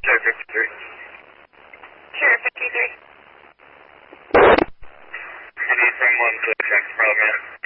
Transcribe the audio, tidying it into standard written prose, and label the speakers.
Speaker 1: Sure, 53.
Speaker 2: Sure, 53.
Speaker 1: I need someone to check program.